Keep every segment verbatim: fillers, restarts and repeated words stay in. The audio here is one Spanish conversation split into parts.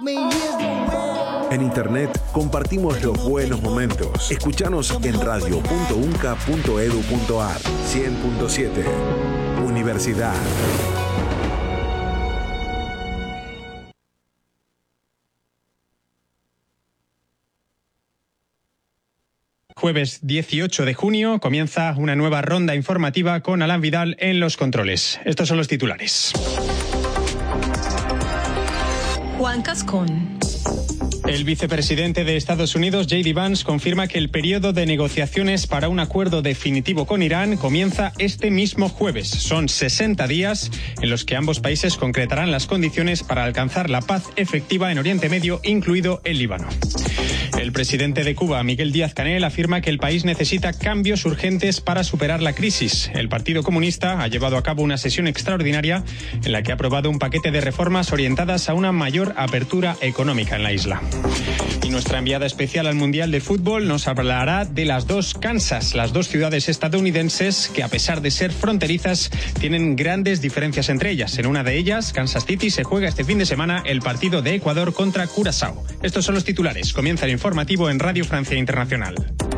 En Internet compartimos los buenos momentos. Escúchanos en radio punto unca punto edu punto ar. cien punto siete. Universidad. Jueves dieciocho de junio comienza una nueva ronda informativa con Alan Vidal en los controles. Estos son los titulares. Juan Cascón. El vicepresidente de Estados Unidos, J D Vance, confirma que el periodo de negociaciones para un acuerdo definitivo con Irán comienza este mismo jueves. Son sesenta días en los que ambos países concretarán las condiciones para alcanzar la paz efectiva en Oriente Medio, incluido el Líbano. El presidente de Cuba, Miguel Díaz-Canel, afirma que el país necesita cambios urgentes para superar la crisis. El Partido Comunista ha llevado a cabo una sesión extraordinaria en la que ha aprobado un paquete de reformas orientadas a una mayor apertura económica en la isla. Y nuestra enviada especial al Mundial de Fútbol nos hablará de las dos Kansas, las dos ciudades estadounidenses que, a pesar de ser fronterizas, tienen grandes diferencias entre ellas. En una de ellas, Kansas City, se juega este fin de semana el partido de Ecuador contra Curazao. Estos son los titulares. Comienza el informativo en Radio Francia Internacional.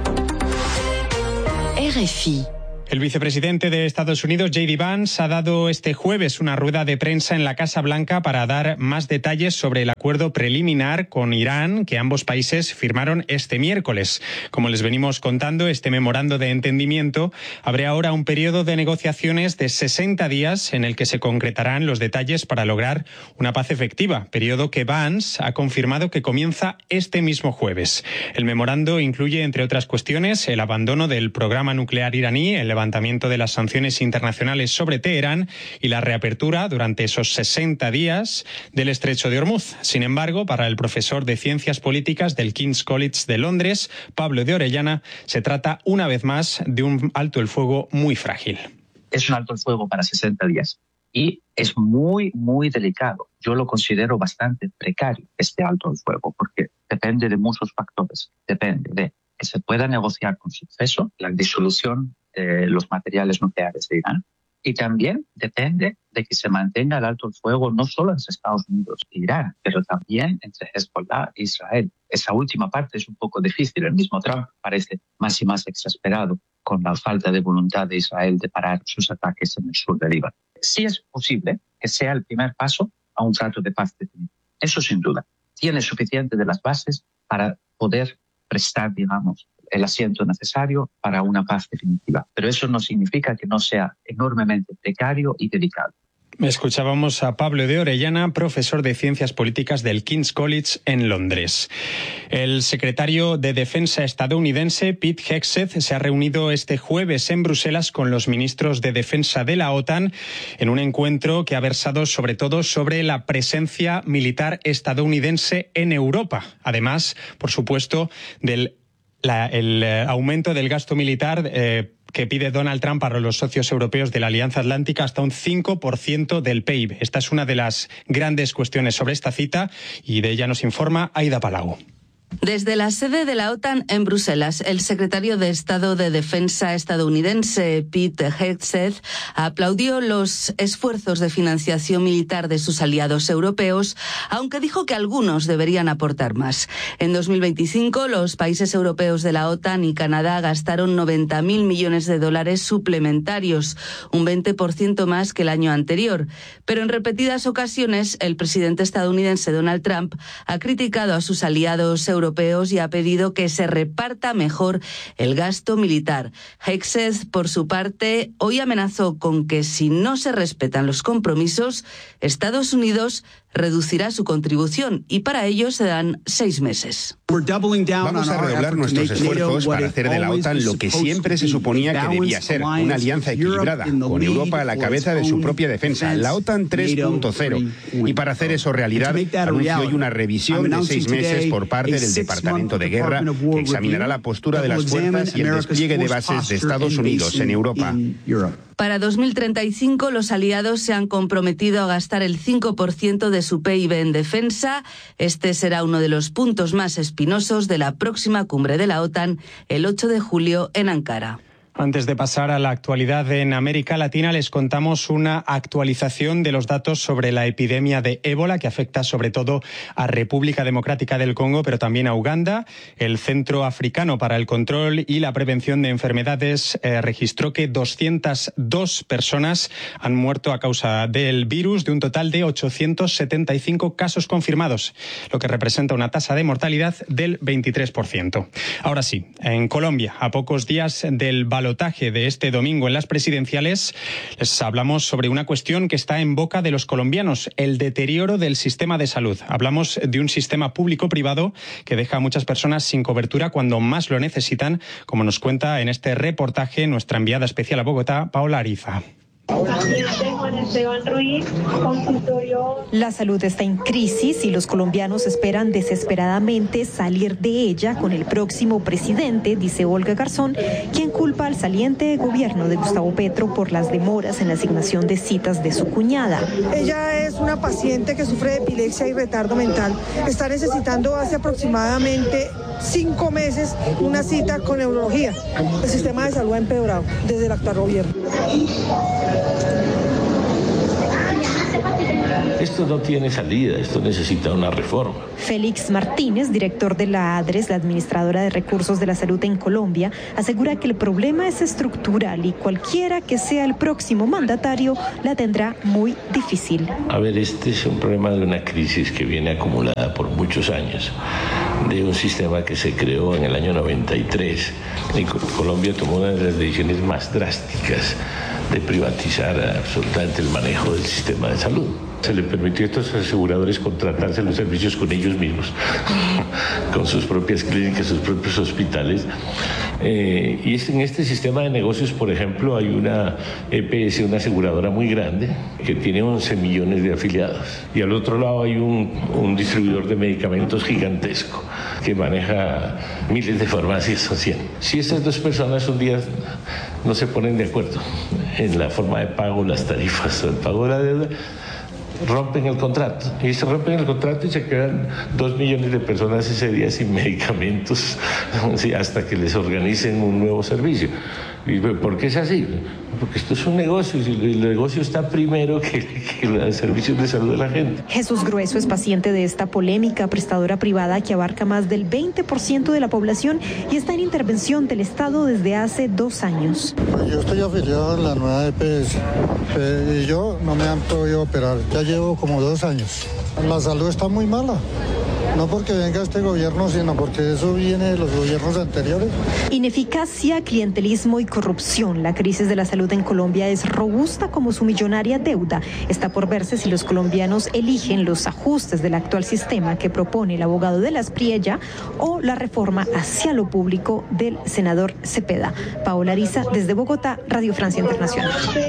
R F I. El vicepresidente de Estados Unidos, J D Vance, ha dado este jueves una rueda de prensa en la Casa Blanca para dar más detalles sobre el acuerdo preliminar con Irán que ambos países firmaron este miércoles. Como les venimos contando, este memorando de entendimiento abre ahora un periodo de negociaciones de sesenta días en el que se concretarán los detalles para lograr una paz efectiva, periodo que Vance ha confirmado que comienza este mismo jueves. El memorando incluye, entre otras cuestiones, el abandono del programa nuclear iraní, el levantamiento de las sanciones internacionales sobre Teherán y la reapertura durante esos sesenta días del Estrecho de Hormuz. Sin embargo, para el profesor de Ciencias Políticas del King's College de Londres, Pablo de Orellana, se trata una vez más de un alto el fuego muy frágil. Es un alto el fuego para sesenta días y es muy, muy delicado. Yo lo considero bastante precario, este alto el fuego, porque depende de muchos factores. Depende de que se pueda negociar con suceso la disolución de los materiales nucleares de Irán, y también depende de que se mantenga el alto el fuego no solo entre Estados Unidos e Irán, pero también entre Hezbollah e Israel. Esa última parte es un poco difícil. El mismo Trump parece más y más exasperado con la falta de voluntad de Israel de parar sus ataques en el sur del Líbano. Sí es posible que sea el primer paso a un trato de paz definitivo. Eso sin duda. Tiene suficiente de las bases para poder prestar, digamos, el asiento necesario para una paz definitiva. Pero eso no significa que no sea enormemente precario y delicado. Escuchábamos a Pablo de Orellana, profesor de Ciencias Políticas del King's College en Londres. El secretario de Defensa estadounidense, Pete Hegseth, se ha reunido este jueves en Bruselas con los ministros de Defensa de la OTAN en un encuentro que ha versado sobre todo sobre la presencia militar estadounidense en Europa. Además, por supuesto, del la, el eh, aumento del gasto militar eh, que pide Donald Trump para los socios europeos de la Alianza Atlántica hasta un cinco por ciento del P I B. Esta es una de las grandes cuestiones sobre esta cita y de ella nos informa Aida Palau. Desde la sede de la OTAN en Bruselas, el secretario de Estado de Defensa estadounidense, Pete Hegseth, aplaudió los esfuerzos de financiación militar de sus aliados europeos, aunque dijo que algunos deberían aportar más. En dos mil veinticinco, los países europeos de la OTAN y Canadá gastaron noventa mil millones de dólares suplementarios, un veinte por ciento más que el año anterior. Pero en repetidas ocasiones, el presidente estadounidense Donald Trump ha criticado a sus aliados europeos europeos y ha pedido que se reparta mejor el gasto militar. Hegseth, por su parte, hoy amenazó con que si no se respetan los compromisos, Estados Unidos reducirá su contribución y para ello se dan seis meses. Vamos a redoblar nuestros esfuerzos para hacer de la OTAN lo que siempre se suponía que debía ser, una alianza equilibrada, con Europa a la cabeza de su propia defensa, la OTAN tres punto cero. Y para hacer eso realidad, anuncio hoy una revisión de seis meses por parte del Departamento de Guerra, que examinará la postura de las fuerzas y el despliegue de bases de Estados Unidos en Europa. Para dos mil treinta y cinco, los aliados se han comprometido a gastar el cinco por ciento de su P I B en defensa. Este será uno de los puntos más espinosos de la próxima cumbre de la OTAN el ocho de julio en Ankara. Antes de pasar a la actualidad en América Latina, les contamos una actualización de los datos sobre la epidemia de ébola que afecta sobre todo a República Democrática del Congo, pero también a Uganda. El Centro Africano para el Control y la Prevención de Enfermedades eh, registró que doscientas dos personas han muerto a causa del virus, de un total de ochocientos setenta y cinco casos confirmados, lo que representa una tasa de mortalidad del veintitrés por ciento. Ahora sí, en Colombia, a pocos días del balotaje de este domingo en las presidenciales, les hablamos sobre una cuestión que está en boca de los colombianos, el deterioro del sistema de salud. Hablamos de un sistema público-privado que deja a muchas personas sin cobertura cuando más lo necesitan, como nos cuenta en este reportaje nuestra enviada especial a Bogotá, Paola Ariza. La salud está en crisis y los colombianos esperan desesperadamente salir de ella con el próximo presidente, dice Olga Garzón, quien culpa al saliente gobierno de Gustavo Petro por las demoras en la asignación de citas de su cuñada. Ella es una paciente que sufre de epilepsia y retardo mental. Está necesitando hace aproximadamente cinco meses una cita con neurología. El sistema de salud ha empeorado desde el actual gobierno. Esto no tiene salida, esto necesita una reforma. Félix Martínez, director de la ADRES, la Administradora de Recursos de la Salud en Colombia, asegura que el problema es estructural y cualquiera que sea el próximo mandatario la tendrá muy difícil. A ver, este es un problema de una crisis que viene acumulada por muchos años, de un sistema que se creó en el año noventa y tres. Y Colombia tomó una de las decisiones más drásticas de privatizar absolutamente el manejo del sistema de salud. Se le permitió a estos aseguradores contratarse los servicios con ellos mismos, con sus propias clínicas, sus propios hospitales. Eh, y es en este sistema de negocios, por ejemplo, hay una E P S, una aseguradora muy grande, que tiene once millones de afiliados. Y al otro lado hay un, un distribuidor de medicamentos gigantesco, que maneja miles de farmacias o cien. Si estas dos personas un día no se ponen de acuerdo en la forma de pago, las tarifas o el pago de la deuda, rompen el contrato. Y se rompen el contrato y se quedan dos millones de personas ese día sin medicamentos, ¿sí?, hasta que les organicen un nuevo servicio. ¿Y por qué es así? Porque esto es un negocio y el negocio está primero que, que los servicios de salud de la gente. Jesús Grueso es paciente de esta polémica prestadora privada que abarca más del veinte por ciento de la población y está en intervención del Estado desde hace dos años. Pues yo estoy afiliado a la nueva E P S eh, y yo no me han podido operar. Ya llevo como dos años. La salud está muy mala. No porque venga este gobierno, sino porque eso viene de los gobiernos anteriores. Ineficacia, clientelismo y corrupción. La crisis de la salud en Colombia es robusta como su millonaria deuda. Está por verse si los colombianos eligen los ajustes del actual sistema que propone el abogado de las Priella o la reforma hacia lo público del senador Cepeda. Paola Ariza, desde Bogotá, Radio Francia Internacional.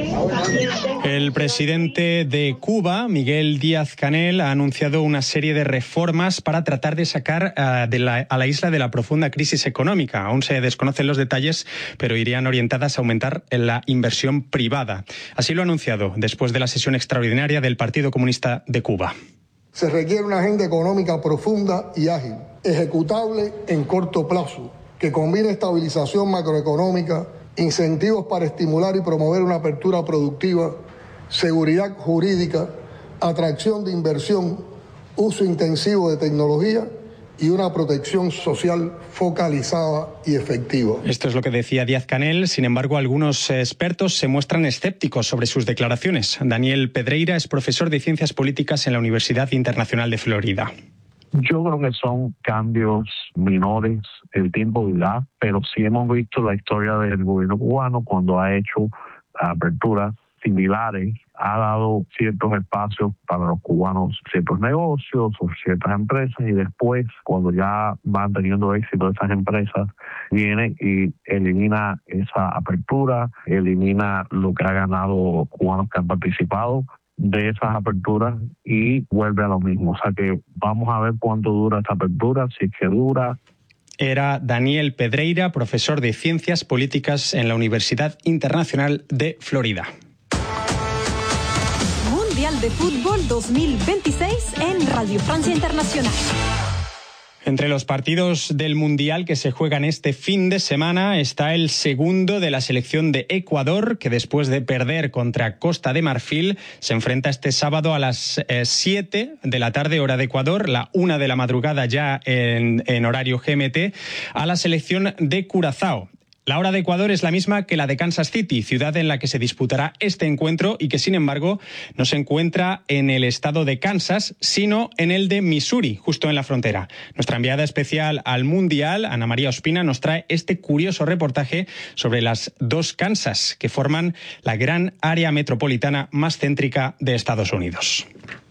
El presidente de Cuba, Miguel Díaz-Canel, ha anunciado una serie de reformas para para tratar de sacar uh, de la, a la isla de la profunda crisis económica. Aún se desconocen los detalles, pero irían orientadas a aumentar la inversión privada. Así lo ha anunciado después de la sesión extraordinaria del Partido Comunista de Cuba. Se requiere una agenda económica profunda y ágil, ejecutable en corto plazo, que combine estabilización macroeconómica, incentivos para estimular y promover una apertura productiva, seguridad jurídica, atracción de inversión, uso intensivo de tecnología y una protección social focalizada y efectiva. Esto es lo que decía Díaz-Canel. Sin embargo, algunos expertos se muestran escépticos sobre sus declaraciones. Daniel Pedreira es profesor de Ciencias Políticas en la Universidad Internacional de Florida. Yo creo que son cambios menores, el tiempo dirá, pero sí hemos visto la historia del gobierno cubano cuando ha hecho aperturas similares, ha dado ciertos espacios para los cubanos, ciertos negocios o ciertas empresas, y después, cuando ya van teniendo éxito esas empresas, viene y elimina esa apertura, elimina lo que ha ganado cubanos que han participado de esas aperturas y vuelve a lo mismo. O sea que vamos a ver cuánto dura esta apertura, si es que dura. Era Daniel Pedreira, profesor de Ciencias Políticas en la Universidad Internacional de Florida. Mundial de Fútbol dos mil veintiséis en Radio Francia Internacional. Entre los partidos del Mundial que se juegan este fin de semana está el segundo de la selección de Ecuador, que después de perder contra Costa de Marfil se enfrenta este sábado a las eh, siete de la tarde, hora de Ecuador, la una de la madrugada ya en, en horario G M T, a la selección de Curazao. La hora de Ecuador es la misma que la de Kansas City, ciudad en la que se disputará este encuentro y que, sin embargo, no se encuentra en el estado de Kansas, sino en el de Missouri, justo en la frontera. Nuestra enviada especial al Mundial, Ana María Ospina, nos trae este curioso reportaje sobre las dos Kansas que forman la gran área metropolitana más céntrica de Estados Unidos.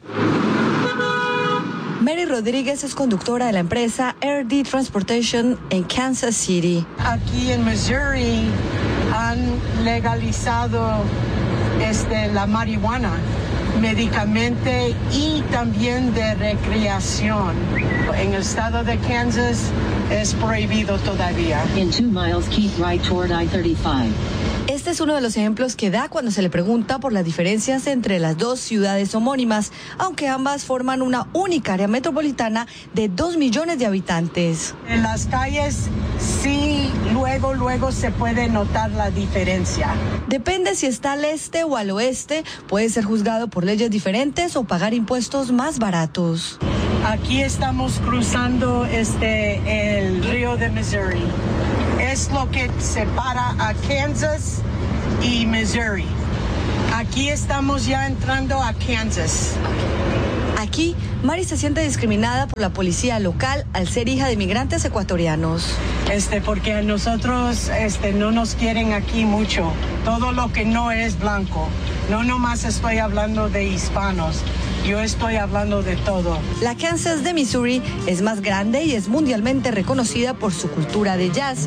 Mary Rodríguez es conductora de la empresa R D Transportation en Kansas City. Aquí en Missouri han legalizado este, la marihuana, medicamente y también de recreación. En el estado de Kansas es prohibido todavía. In two miles, keep right toward I thirty-five. Este es uno de los ejemplos que da cuando se le pregunta por las diferencias entre las dos ciudades homónimas, aunque ambas forman una única área metropolitana de dos millones de habitantes. En las calles sí, luego, luego se puede notar la diferencia. Depende si está al este o al oeste, puede ser juzgado por leyes diferentes o pagar impuestos más baratos. Aquí estamos cruzando este el río de Missouri. Es lo que separa a Kansas y Missouri. Aquí estamos ya entrando a Kansas. Aquí, Mari se siente discriminada por la policía local al ser hija de migrantes ecuatorianos. Este, porque a nosotros este, no nos quieren aquí mucho. Todo lo que no es blanco. No nomás estoy hablando de hispanos. Yo estoy hablando de todo. La Kansas de Missouri es más grande y es mundialmente reconocida por su cultura de jazz.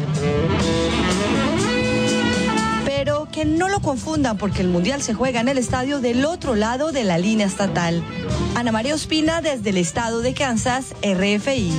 Pero que no lo confundan porque el Mundial se juega en el estadio del otro lado de la línea estatal. Ana María Ospina desde el estado de Kansas, R F I.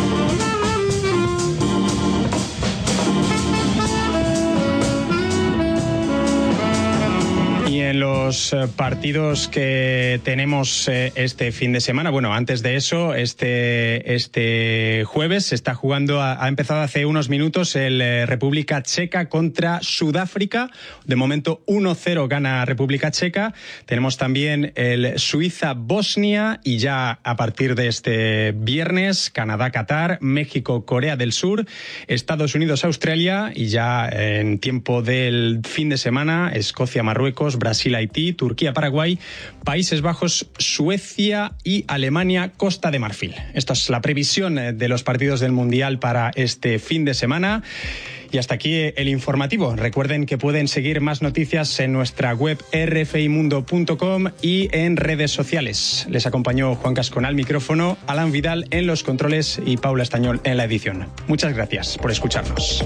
Y en los partidos que tenemos este fin de semana, bueno, antes de eso, este, este jueves se está jugando, ha empezado hace unos minutos el República Checa contra Sudáfrica. De momento uno cero gana República Checa. Tenemos también el Suiza-Bosnia y ya a partir de este viernes, Canadá-Qatar, México-Corea del Sur, Estados Unidos-Australia y ya en tiempo del fin de semana, Escocia-Marruecos, Brasil-Haití, Turquía-Paraguay, Países Bajos, Suecia y Alemania-Costa de Marfil. Esta es la previsión de los partidos del Mundial para este fin de semana. Y hasta aquí el informativo. Recuerden que pueden seguir más noticias en nuestra web r f i mundo punto com y en redes sociales. Les acompañó Juan Cascón al micrófono, Alan Vidal en los controles y Paula Estañol en la edición. Muchas gracias por escucharnos.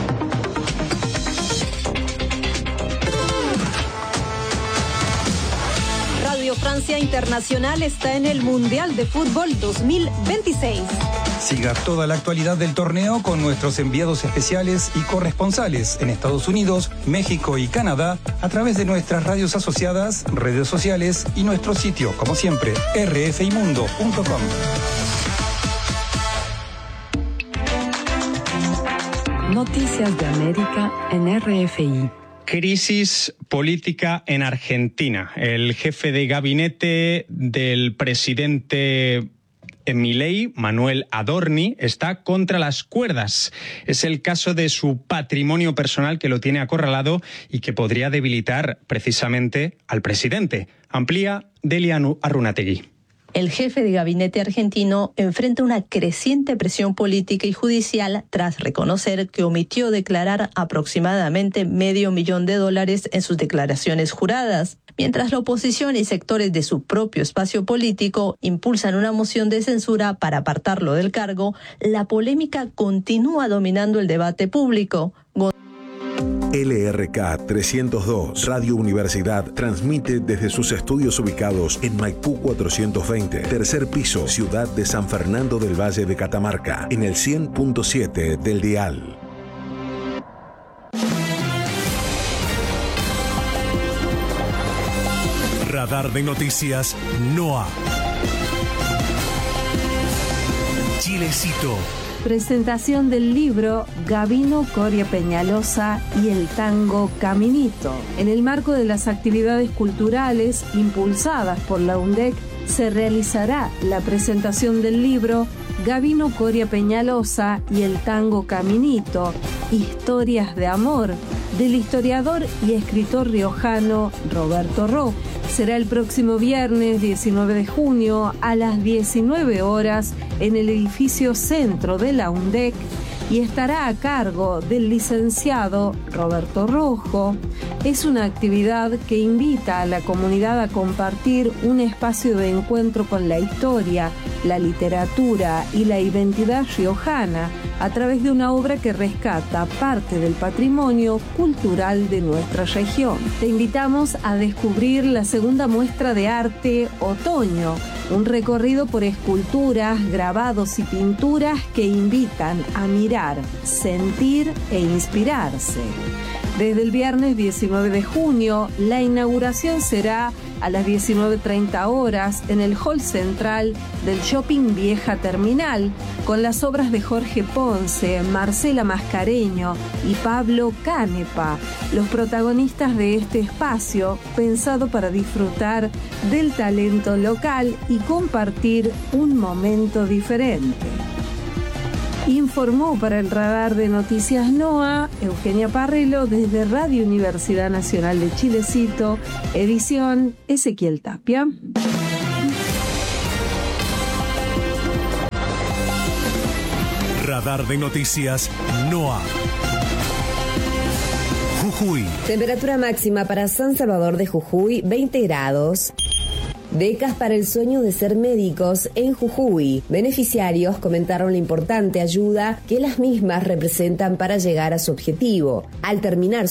Francia Internacional está en el Mundial de Fútbol dos mil veintiséis. Siga toda la actualidad del torneo con nuestros enviados especiales y corresponsales en Estados Unidos, México y Canadá a través de nuestras radios asociadas, redes sociales y nuestro sitio, como siempre, r f i mundo punto com. Noticias de América en R F I. Crisis política en Argentina. El jefe de gabinete del presidente Milei, Manuel Adorni, está contra las cuerdas. Es el caso de su patrimonio personal que lo tiene acorralado y que podría debilitar precisamente al presidente. Amplía Delia Arrunategui. El jefe de gabinete argentino enfrenta una creciente presión política y judicial tras reconocer que omitió declarar aproximadamente medio millón de dólares en sus declaraciones juradas. Mientras la oposición y sectores de su propio espacio político impulsan una moción de censura para apartarlo del cargo, la polémica continúa dominando el debate público. L R K trescientos dos, Radio Universidad, transmite desde sus estudios ubicados en Maipú cuatrocientos veinte, tercer piso, ciudad de San Fernando del Valle de Catamarca, en el cien punto siete del dial. Radar de Noticias N O A. Chilecito. Presentación del libro Gabino Coria Peñalosa y el tango Caminito. En el marco de las actividades culturales impulsadas por la UNDEC, se realizará la presentación del libro Gabino Coria Peñalosa y el tango Caminito, Historias de Amor, del historiador y escritor riojano Roberto Rojo. Será el próximo viernes diecinueve de junio a las diecinueve horas en el edificio centro de la UNDEC y estará a cargo del licenciado Roberto Rojo. Es una actividad que invita a la comunidad a compartir un espacio de encuentro con la historia, la literatura y la identidad riojana a través de una obra que rescata parte del patrimonio cultural de nuestra región. Te invitamos a descubrir la segunda muestra de arte Otoño, un recorrido por esculturas, grabados y pinturas que invitan a mirar, sentir e inspirarse. Desde el viernes diecinueve de junio, la inauguración será a las diecinueve treinta horas en el hall central del Shopping Vieja Terminal, con las obras de Jorge Ponce, Marcela Mascareño y Pablo Canepa, los protagonistas de este espacio pensado para disfrutar del talento local y compartir un momento diferente. Informó para el Radar de Noticias NOA Eugenia Parrelo desde Radio Universidad Nacional de Chilecito, edición Ezequiel Tapia. Radar de Noticias NOA. Jujuy. Temperatura máxima para San Salvador de Jujuy, veinte grados. Becas para el sueño de ser médicos en Jujuy. Beneficiarios comentaron la importante ayuda que las mismas representan para llegar a su objetivo. Al terminar